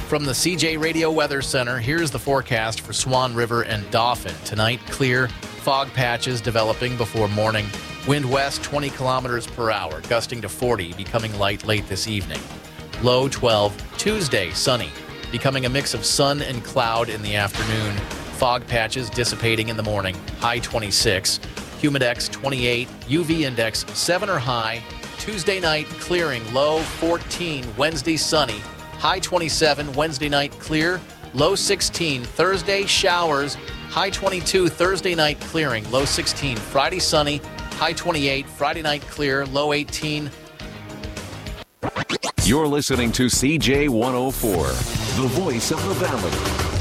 From the CJ Radio Weather Center, here's the forecast for Swan River and Dauphin. Tonight, clear, fog patches developing before morning. Wind west 20 kilometers per hour, gusting to 40, becoming light late this evening. Low 12. Tuesday, sunny, becoming a mix of sun and cloud in the afternoon. Fog patches dissipating in the morning. High 26. Humidex 28. UV index 7 or high. Tuesday night, clearing. Low 14. Wednesday, sunny. High 27. Wednesday night, clear. Low 16. Thursday, showers. High 22. Thursday night, clearing. Low 16. Friday, sunny. High 28. Friday night, clear. Low 18. You're listening to CJ 104, the voice of the Valley.